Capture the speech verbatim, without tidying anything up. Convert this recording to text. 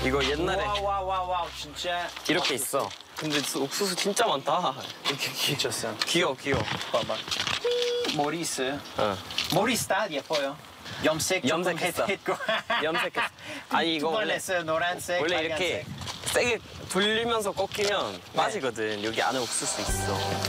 이거 옛날에 와와와와 진짜 이렇게 있어. 근데 옥수수 진짜 많다. 이렇게 미쳤어. 귀여워 귀여워. 봐봐. 머리스. 어. 머리 스타일이야 보여. 염색 염색했어. 했고. 염색했어. 아니 이거 두번 원래 했어요. 노란색. 원래 이렇게 빨간색. 세게 돌리면서 꺾이면 빠지거든. 여기 안에 옥수수 있어.